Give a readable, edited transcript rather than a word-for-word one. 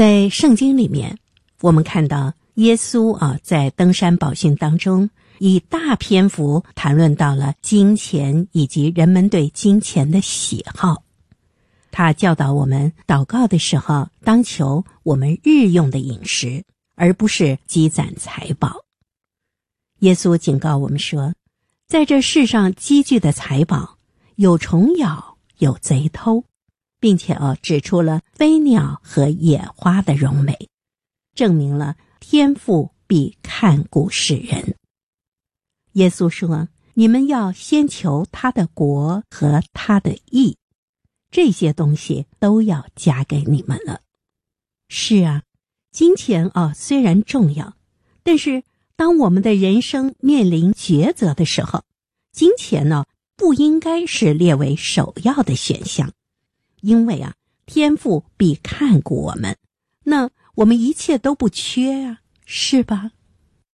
在圣经里面，我们看到耶稣在登山宝训当中，以大篇幅谈论到了金钱以及人们对金钱的喜好。他教导我们祷告的时候，当求我们日用的饮食，而不是积攒财宝。耶稣警告我们说，在这世上积聚的财宝，有虫咬，有贼偷，并且指出了飞鸟和野花的荣美，证明了天父必看顾世人。耶稣说，你们要先求他的国和他的义，这些东西都要加给你们了。是啊，金钱虽然重要，但是当我们的人生面临抉择的时候，金钱不应该是列为首要的选项。因为天父必看顾我们，那我们一切都不缺啊，是吧？